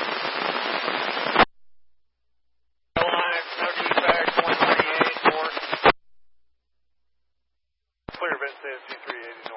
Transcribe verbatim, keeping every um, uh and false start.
Carolina, no dispatch, one ninety-eight, north. Clear, Vince, C three eighty.